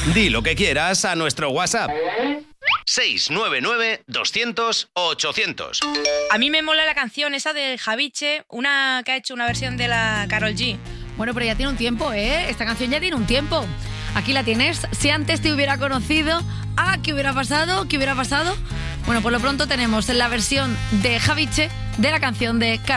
Di lo que quieras a nuestro WhatsApp. 699 200 800. A mí me mola la canción esa de Javiche, una que ha hecho una versión de la Karol G. Bueno, pero ya tiene un tiempo, ¿eh? Esta canción ya tiene un tiempo. Aquí la tienes. Si antes te hubiera conocido, ¿qué hubiera pasado? ¿Qué hubiera pasado? Bueno, por lo pronto tenemos la versión de Javiche de la canción de Karol G.